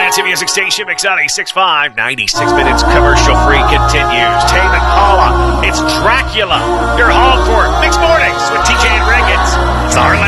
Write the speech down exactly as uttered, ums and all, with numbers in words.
Lansing Music Station, Mix ninety-six point five, ninety-six minutes commercial-free continues. Tame Impala, it's Dracula. Your hall court, Mixed Mornings with T J and Riggins. It's our